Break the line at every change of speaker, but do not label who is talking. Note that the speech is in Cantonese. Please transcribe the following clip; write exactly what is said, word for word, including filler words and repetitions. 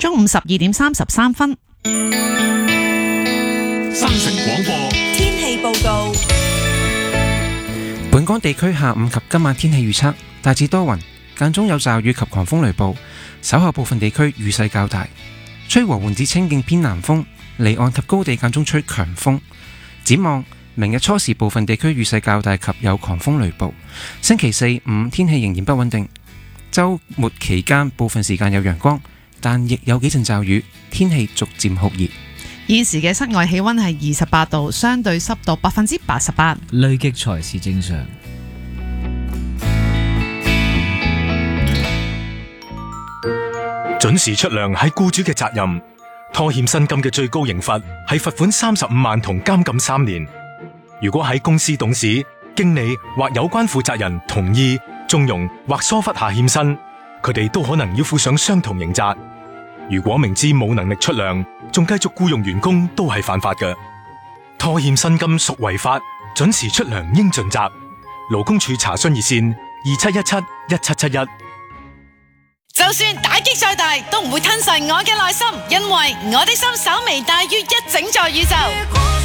中午十二點三十三分。
新城廣播
天氣報告。
本港地區下午及今晚天氣預測大致多雲，間中有驟雨及狂風雷暴，稍後部分地區雨勢較大，吹和緩至清勁偏南風，離岸及高地間中吹強風。展望明日初時部分地區雨勢較大及有狂風雷暴，星期四、五天氣仍然不穩定，週末期間部分時間有陽光，但亦有幾陣驟雨，天氣逐漸酷熱。
現時嘅室外氣溫係二十八度，相對濕度百分之八十八。
累積才是正常。
準時出糧係僱主嘅責任，拖欠薪金嘅最高刑罰係罰款三十五萬同監禁三年。如果喺公司董事、經理或有關負責人同意、縱容或疏忽下欠薪，佢哋都可能要負上相同刑責。如果明知冇能力出糧，仲繼續僱用員工，都係犯法嘅。拖欠薪金屬違法，準時出糧應盡責。勞工處查詢熱線二七一七一七七一。
就算打擊再大，都唔會吞噬我嘅內心，因為我的心稍微大於一整座宇宙。